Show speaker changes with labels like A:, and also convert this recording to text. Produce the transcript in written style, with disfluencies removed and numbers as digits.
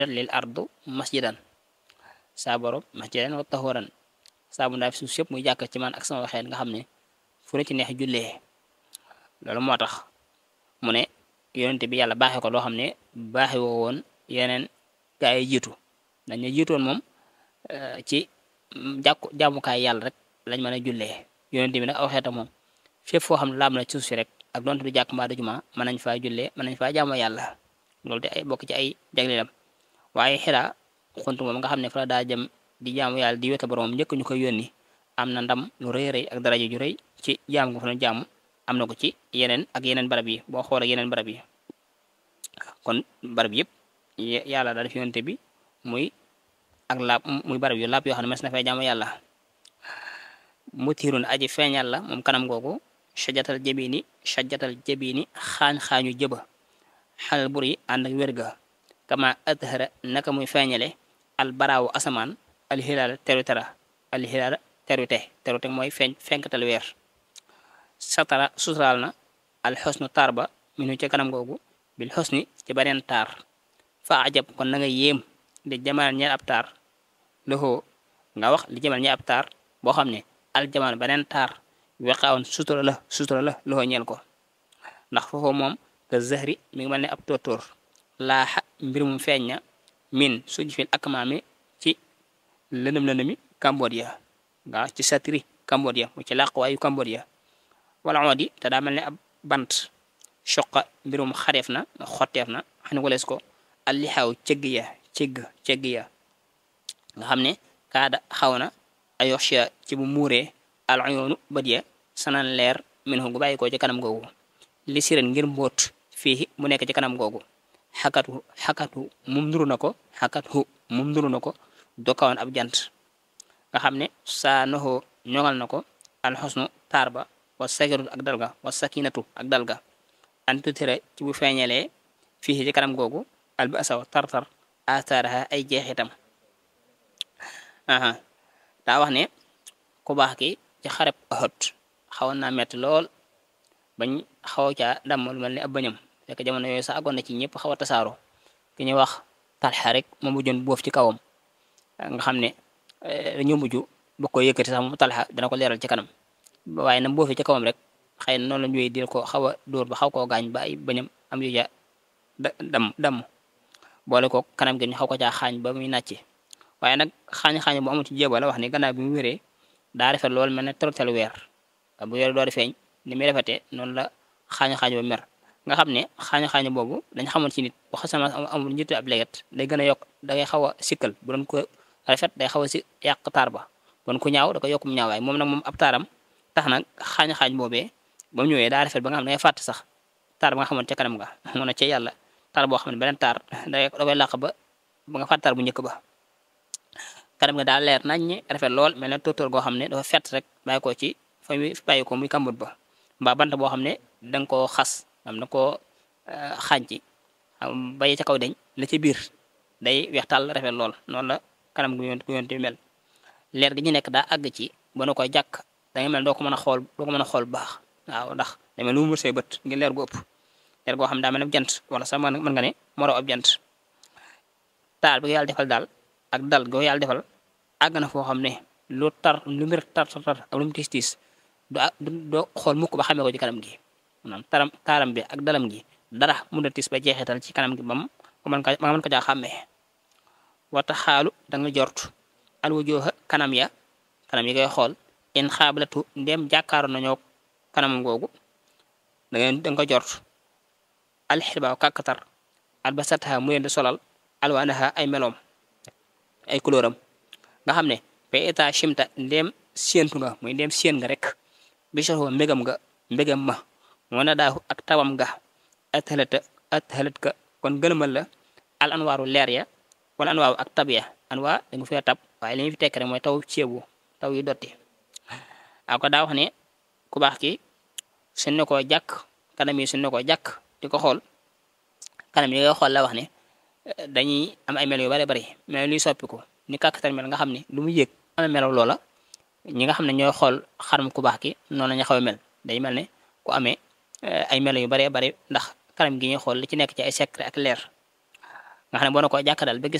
A: lil ardu masjidan saa borom masjidan wa tahuran saa bu ndaa fi suuf yëpp muy jàkk ci man ak sama waxeen nga xam ne fu ne ci neex jullee loolu moo tax mu ne yonente bi yàlla baaxee ko loo xam ne baaxe woo woon yeneen gaa yi jiitu dañ ne jiitoon moom ci jàmmukaay yàlla rek lañ mën a jullee yonente bi nag aw xeeta moom fépp foo xam ne laab na ci suuf si rek ak donte du jàkk mbaa du juma mën nañ faa jullee mën nañ faa jaamu yàlla loolu de ay bokk ci ay jagleelam waaye Xiraa xunt moom nga xam ne fa la daa jëm di jaamu yàlla di weta borom njëkk ñu koy yónni am na ndam lu rëy rëy ak daraja ju rëy ci jaam gu fa na jaamu am na ko ci yeneen ak yeneen barab yi boo xoolee yeneen barab yi kon barab yëpp yàlla daal def yonente bi muy ak laab muy barab yu laab yoo xam ne mas na fay jaamu yàlla mutirun aji feeñal la moom kanam googu shajatal jabini xaañ-xaañu jëba xalal bur yi ànd ak wérga kama athara naka muy feeñale al baraawu asamaan alxilaal terute mooy fenkatal weer satara suturaal na al xosnu taar ba minu ci kanam googu bil xosni ci beneen taar fa ajab kon na nga yéem di jamal ñeel ab taar loxoo nga wax li jamal ñeel ab taar boo xam ne al jamal beneen taar weqaawoon sutura la loxoo ñeel ko ndax foofu moom ka zahri mi ngi mel ne ab tóortóor laaxa mbir mu feeñ na min suj fil akmaami ci lëndëm Cambodia nga ci satiri Cambodia mu ci làquwaayu Cambodia wala odi te daa mel ne ab bant choqa mbirum xareef na xotteef na xam ne walees ko allixaaw cëgg ya nga xam ne kaada xaw na ayoxia ci bu muuree alayoonu bët ya sanan leer min gu bàyyi ko ci kanam googu li siren ngir mbóot fii mu nekk ci kanam googu xakatu mum nuru na ko dokawoon ab jant nga xam ne saa noxoo ñoŋal na ko alxosnu taar ba wa sagarut ak dalga wa sakinatu ak dalga antutira ci bu feeñalee fii ci kanam googu albi asaw tartar astaaraha ay jeexitam daa wax ne ku baax ki ci xareb Uhud xawoon naa metti lool bañ xaw caa damm lu mel ni ab bañam fekk jamono yooyu sax àggoon na ci ñëpp xaw a tasaaro ki ñuy wax Talxa rek moom mujjoon boof ci kawam nga xam ne dañoo mujj bu ko yëkkati sax moom Talxa dana ko leeral ci kanam waaye nag boofi ci kawam rek xëy na noonu la ñuy di ko xaw a dóor ba xaw koo gaañ ba ay bañam am yu ja damm boole ko kanam gi ñu xaw ko caa xaañ ba muy nàcce waaye nag xaañ bu amul ci jéego la wax ni gannaaw bi mu wéree daa rafet loolu mel ne tortel weer bu weer doo di feeñ ni muy rafetee noonu la xaañ ba mer nga xam ne xaañ boobu dañ xamoon ci nit bu xasama amul njiitu ab leget day gën a yokk da ngay xaw a sikkal bu doon ko rafet day xaw a si yàq taar ba bu doon ko ñaaw da ko yokkum ñaawaay moom nag moom ab taaram tax nag xaañ boobee ba mu ñëwee daa rafet ba nga xam ne ngay fàtte sax taar ba nga xamoon ca kanam nga mun a ca yàlla taar boo xam ne beneen taar da koy làq ba nga fàtte taar bu njëkk ba kanam nga daal leer nañ ñi rafet lool mel ne tóortóor goo xam ne dafa fett rek bàyyi ko ci fa muy bàyyi ko muy kambut ba mbaa bant boo xam ne danga koo xas am na koo xaañ ci bayi ca kaw deñ la ca biir day weex tàll rafet lool noonu la kanam gu yonte mel leer gi ñu nekk daa àgg ci ba na koy jàkk da nga mel doo ko mën a xool bu baax waaw ndax da mel lu mu say bët ngir leer gu ëpp leer goo xam ne daa mel ne jant wala sax mën nga ne moro ab jant taal bi yàlla defal daal ak dal goo yàlla defal àgg na foo xam ne lu mbir tar ak lu mu tiis doo xool mukk ba xamee ko ci kanam gi maanaam taaram bi ak dalam gi dara mun a tiis ba jeexital ci kanam gi bam nga mën ko jaa xàmmee wata xaalu da nga jort alwujooha kanam yi koy xool in xaabalatu ndem jàkkaaru nañoo kanamam googu danga ko jort alxirbaaw kàkkatar albasataha mu leen di solal alwaanaha ay meloom ay couleuram nga xam ne ba état chimta ndem séentu nga muy ndem séen nga rek bisoxoo mbégam ma wana daahu ak tawam nga athalat ka kon gëlëmal la al anwaaru leer ya wala anwaaru ak tab ya anwaa da nga fee tab waaye li ñu fi tekk rek mooy taw ceebu taw yu dotti ko daa wax ne ku baax ki suñ ne koo jàkk kanam yi suñ ne koo jàkk di ko xool kanam yi ngay xool la wax ne dañuy am ay melo yu bari bari mais luy soppiku ni kàkkatar mel nga xam ne lu mu yëg amee melo loola ñi nga xam ne ñooy xool xarum ku baax ki noonu la ñu xaw a mel day mel ne ku amee ay melo yu baree bari ndax kanam gi ñuy xool li ci nekk ci ay secret ak leer nga xam ne boo na ko jàkk daal ba